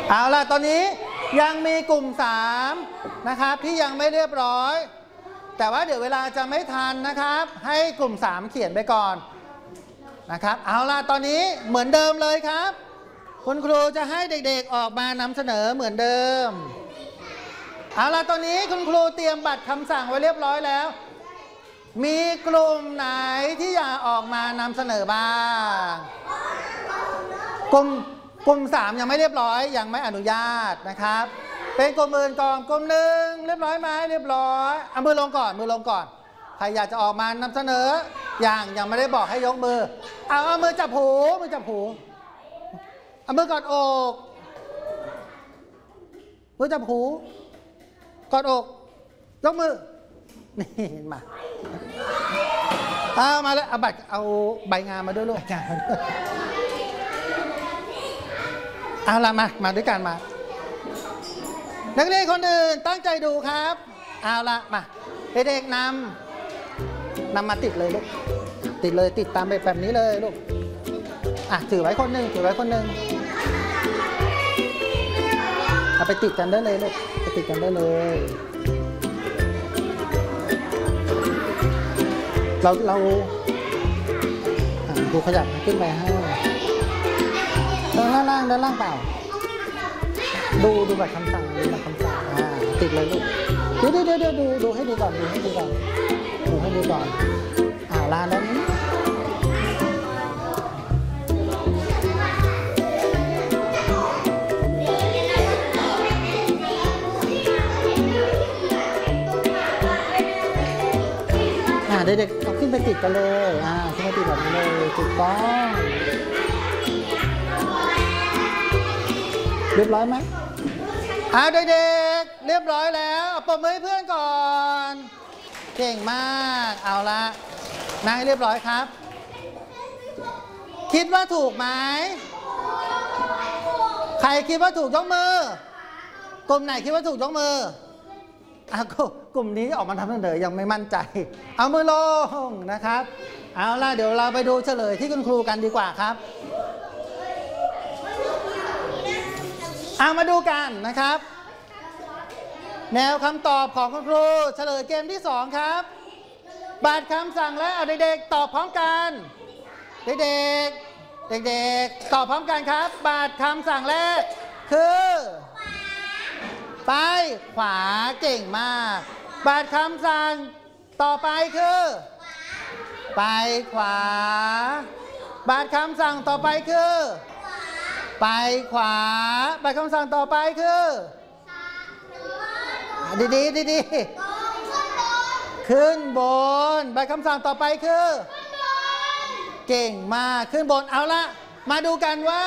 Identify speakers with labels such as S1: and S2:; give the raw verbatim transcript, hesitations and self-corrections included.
S1: เอาล่ะตอนนี้ยังมีกลุ่มสามนะครับที่ยังไม่เรียบร้อยแต่ว่าเดี๋ยวเวลาจะไม่ทันนะครับให้กลุ่มสามเขียนไปก่อนนะครับเอาล่ะตอนนี้เหมือนเดิมเลยครับคุณครูจะให้เด็กๆออกมานำเสนอเหมือนเดิมเอาล่ะตอนนี้คุณครูเตรียมบัตรคำสั่งไว้เรียบร้อยแล้วมีกลุ่มไหนที่อยากออกมานำเสนอบ้างกลุ่มกลุ่มสามยังไม่เรียบร้อยยังไม่อนุญาตนะครับเป็นกลุ่มอื่นก่อนกลุ่มหนึ่งเรียบร้อยไหมเรียบร้อยเอามือลงก่อนมือลงก่อนใครอยากจะออกมานำเสนออย่างยังไม่ได้บอกให้ยกมือเอาเอามือจับหูมือจับหูเอามือกอดอกมือจับหูกอดอกยกมือนี่มาเอามาเลยเอาบัตรเอาใบงานมาด้วยลูกเอาละมามาด้วยกันมานักเรียนคนอื่นตั้งใจดูครับเอาละมาเด็กๆนำนำมาติดเลยลูกติดเลยติดตามแบบนี้เลยลูกอ่ะถือไว้คนหนึ่งถือไว้คนหนึ่งเอาไปติดกันได้เลยลูกไปติดกันได้เลยเราเราดูขยับขึ้นไปให้ด้านล่างด้านล่างเปล่าดูดูแบบคำสั่งดูแบบคำสั่งอ่าติดเลยลูกเดี๋ยวเดี๋ยวเดี๋ยวดูดูให้ดูก่อนดูให้ดูก่อนดูให้ดูก่อนอ่าลานแล้วนี้อ่าเด็กๆเอาขึ้นไปติดกันเลยอ่าขึ้นไปติดแบบนี้เลยถูกต้องเรียบร้อยไหมอ่าเด็กๆเรียบร้อยแล้วปรบมือให้เพื่อนก่อนเก่งมากเอาละนั่งให้เรียบร้อยครับคิดว่าถูกไหมใครคิดว่าถูกยกมือกลุ่มไหนคิดว่าถูกยกมืออ่ะกลุ่มนี้ออกมาทำเสนอยังไม่มั่นใจเอามือลงนะครับเอาละเดี๋ยวเราไปดูเฉลยที่คุณครูกันดีกว่าครับเอามาดูกันนะครับแนวคำตอบของคุณครูเฉลยเกมที่สองครับบัตรคำสั่งและเอาเด็กๆตอบพร้อมกันเด็กๆเด็กๆตอบพร้อมกันครับบัตรคำสั่งแรกคือไปขวาเก่งมากบัตรคำสั่งต่อไปคือไปขวาบัตรคำสั่งต่อไปคือไปขวาบัตรคำสั่งต่อไปคือดีดีดีดีขึ้นบนบัตรคำสั่งต่อไปคือเก่งมากขึ้นบนเอาละมาดูกันว่า